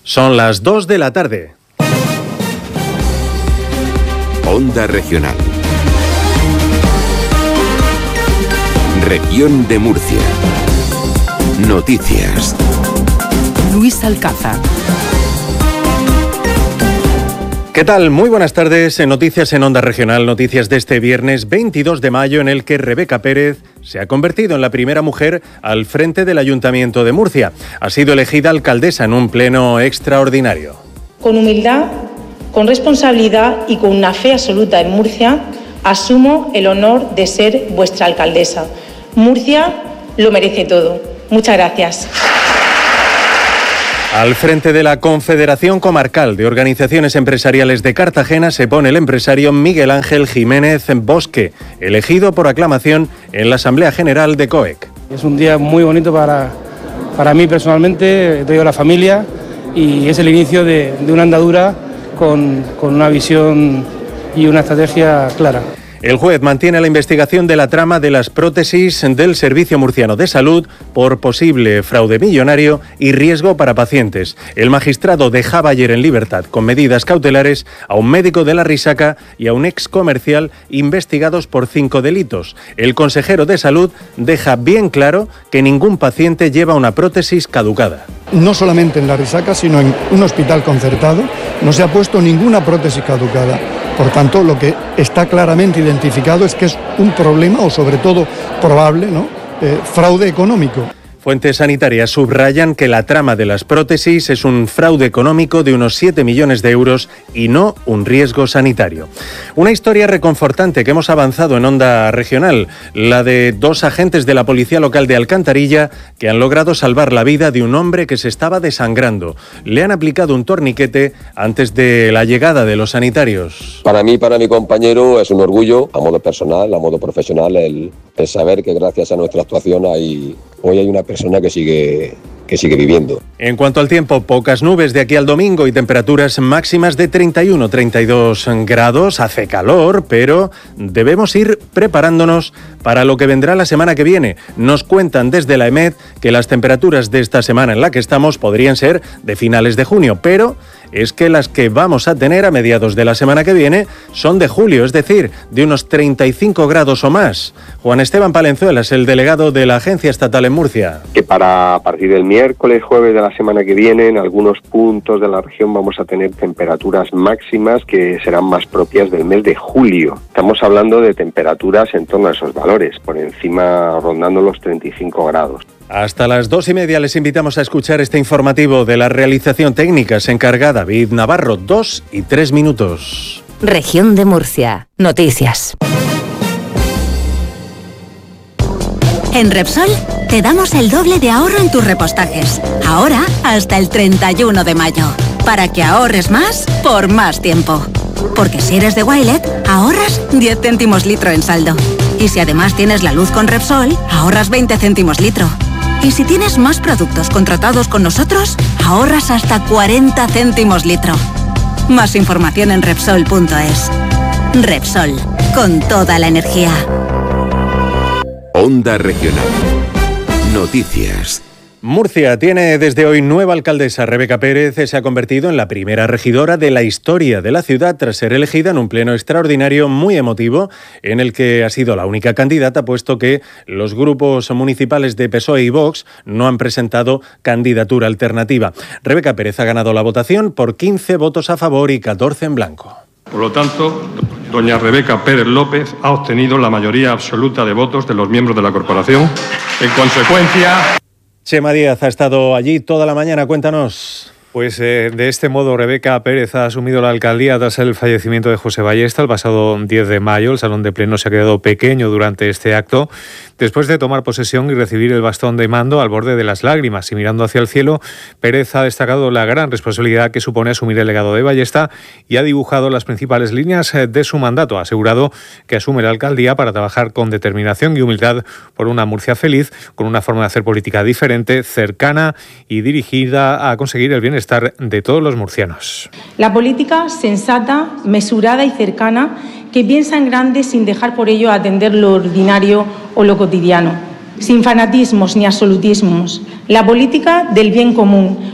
Son las 2 de la tarde. Onda Regional. Región de Murcia. Noticias. Luis Alcázar. ¿Qué tal? Muy buenas tardes. En Noticias en Onda Regional, noticias de este viernes 22 de mayo, en el que Rebeca Pérez se ha convertido en la primera mujer al frente del Ayuntamiento de Murcia. Ha sido elegida alcaldesa en un pleno extraordinario. Con humildad, con responsabilidad y con una fe absoluta en Murcia, asumo el honor de ser vuestra alcaldesa. Murcia lo merece todo. Muchas gracias. Al frente de la Confederación Comarcal de Organizaciones Empresariales de Cartagena se pone el empresario Miguel Ángel Jiménez Bosque, elegido por aclamación en la Asamblea General de COEC. Es un día muy bonito para mí personalmente, he traído a la familia y es el inicio de una andadura con una visión y una estrategia clara. El juez mantiene la investigación de la trama de las prótesis del Servicio Murciano de Salud por posible fraude millonario y riesgo para pacientes. El magistrado dejaba ayer en libertad con medidas cautelares a un médico de la Risaca y a un ex comercial investigados por 5 delitos. El consejero de Salud deja bien claro que ningún paciente lleva una prótesis caducada. No solamente en la Risaca, sino en un hospital concertado, no se ha puesto ninguna prótesis caducada. Por tanto, lo que está claramente identificado es que es un problema, o sobre todo probable, fraude económico. Fuentes sanitarias subrayan que la trama de las prótesis es un fraude económico de unos 7 millones de euros y no un riesgo sanitario. Una historia reconfortante que hemos avanzado en Onda Regional, la de 2 agentes de la Policía Local de Alcantarilla que han logrado salvar la vida de un hombre que se estaba desangrando. Le han aplicado un torniquete antes de la llegada de los sanitarios. Para mí, para mi compañero, es un orgullo, a modo personal, a modo profesional, el saber que gracias a nuestra actuación hoy hay una persona que sigue viviendo. En cuanto al tiempo, pocas nubes de aquí al domingo y temperaturas máximas de 31-32 grados. Hace calor, pero debemos ir preparándonos para lo que vendrá la semana que viene. Nos cuentan desde la EMET que las temperaturas de esta semana en la que estamos podrían ser de finales de junio, pero es que las que vamos a tener a mediados de la semana que viene son de julio, es decir, de unos 35 grados o más. Juan Esteban Palenzuela es el delegado de la Agencia Estatal en Murcia. Que a partir del miércoles, jueves de la semana que viene, en algunos puntos de la región vamos a tener temperaturas máximas que serán más propias del mes de julio. Estamos hablando de temperaturas en torno a esos valores, por encima rondando los 35 grados. Hasta las 2:30 les invitamos a escuchar este informativo de la realización técnica. Se encarga David Navarro. 2 y 3 minutos. Región de Murcia. Noticias. En Repsol te damos el doble de ahorro en tus repostajes. Ahora hasta el 31 de mayo. Para que ahorres más por más tiempo. Porque si eres de Wilet, ahorras 10 céntimos litro en saldo. Y si además tienes la luz con Repsol, ahorras 20 céntimos litro. Y si tienes más productos contratados con nosotros, ahorras hasta 40 céntimos litro. Más información en Repsol.es. Repsol, con toda la energía. Onda Regional. Noticias. Murcia tiene desde hoy nueva alcaldesa. Rebeca Pérez se ha convertido en la primera regidora de la historia de la ciudad tras ser elegida en un pleno extraordinario muy emotivo en el que ha sido la única candidata, puesto que los grupos municipales de PSOE y Vox no han presentado candidatura alternativa. Rebeca Pérez ha ganado la votación por 15 votos a favor y 14 en blanco. Por lo tanto, doña Rebeca Pérez López ha obtenido la mayoría absoluta de votos de los miembros de la corporación. En consecuencia... Chema Díaz ha estado allí toda la mañana, cuéntanos. Pues de este modo, Rebeca Pérez ha asumido la alcaldía tras el fallecimiento de José Ballesta el pasado 10 de mayo. El salón de pleno se ha quedado pequeño durante este acto. Después de tomar posesión y recibir el bastón de mando al borde de las lágrimas y mirando hacia el cielo, Pérez ha destacado la gran responsabilidad que supone asumir el legado de Ballesta y ha dibujado las principales líneas de su mandato. Ha asegurado que asume la alcaldía para trabajar con determinación y humildad por una Murcia feliz, con una forma de hacer política diferente, cercana y dirigida a conseguir el bienestar de todos los murcianos. La política sensata, mesurada y cercana, que piensa en grande sin dejar por ello atender lo ordinario o lo cotidiano. Sin fanatismos ni absolutismos. La política del bien común,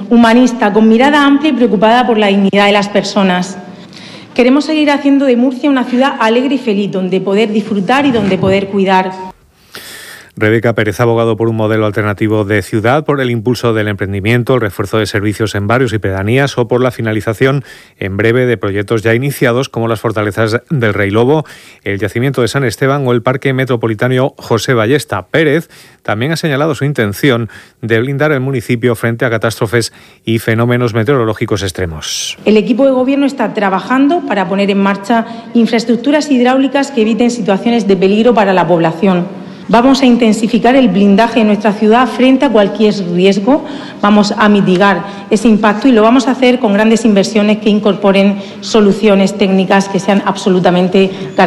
humanista, con mirada amplia y preocupada por la dignidad de las personas. Queremos seguir haciendo de Murcia una ciudad alegre y feliz, donde poder disfrutar y donde poder cuidar. Rebeca Pérez ha abogado por un modelo alternativo de ciudad, por el impulso del emprendimiento, el refuerzo de servicios en barrios y pedanías o por la finalización en breve de proyectos ya iniciados como las fortalezas del Rey Lobo, el yacimiento de San Esteban o el Parque Metropolitano José Ballesta. Pérez también ha señalado su intención de blindar el municipio frente a catástrofes y fenómenos meteorológicos extremos. El equipo de gobierno está trabajando para poner en marcha infraestructuras hidráulicas que eviten situaciones de peligro para la población. Vamos a intensificar el blindaje de nuestra ciudad frente a cualquier riesgo. Vamos a mitigar ese impacto y lo vamos a hacer con grandes inversiones que incorporen soluciones técnicas que sean absolutamente garantizadas.